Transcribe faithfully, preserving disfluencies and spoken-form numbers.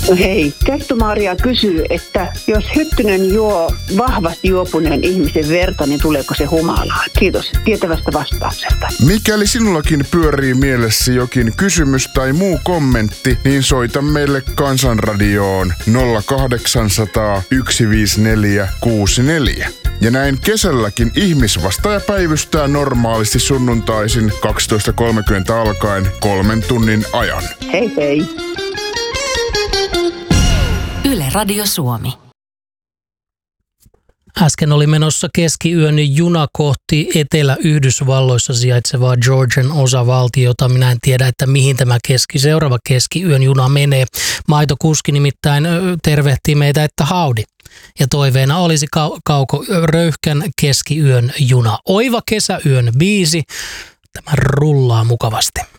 No hei, Kettu-Maria kysyy, että jos hyttynen juo vahvasti juopuneen ihmisen verta, niin tuleeko se humalaa? Kiitos tietävästä vastauksesta. Mikäli sinullakin pyörii mielessä jokin kysymys tai muu kommentti, niin soita meille Kansanradioon nolla kahdeksansataa yksi viisi neljä kuusi neljä. Ja näin kesälläkin ihmisvastaaja päivystää normaalisti sunnuntaisin kaksitoista kolmekymmentä alkaen kolmen tunnin ajan. Hei hei! Yle Radio Suomi. Äsken oli menossa keskiyön juna kohti Etelä-Yhdysvalloissa sijaitsevaa Georgian osavaltiota. Minä en tiedä, että mihin tämä keski, seuraava keskiyön juna menee. Maitokuski nimittäin tervehtii meitä, että howdy. Ja toiveena olisi kau- kauko röyhkän keskiyön juna. Oiva kesäyön biisi. Tämä rullaa mukavasti.